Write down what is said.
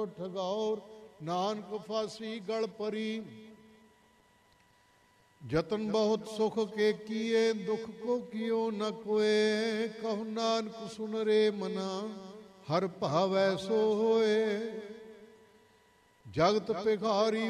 ਠਗਾਉਰ ਨਾਨਕ ਫਾਸੀ ਗਲ ਪਰੀ। जतन बहुत सुख के किए दुख को कियो न कोए। कहु नानक सुन रे मना हर भावै सो होए। जगत भिखारी